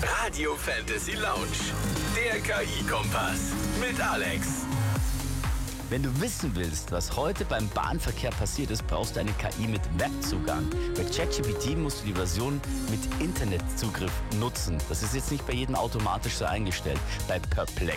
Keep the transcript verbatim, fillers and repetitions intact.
Radio Fantasy Lounge, der K I-Kompass mit Alex. Wenn du wissen willst, was heute beim Bahnverkehr passiert ist, brauchst du eine K I mit Webzugang. Bei ChatGPT musst du die Version mit Internetzugriff nutzen. Das ist jetzt nicht bei jedem automatisch so eingestellt. Bei Perplex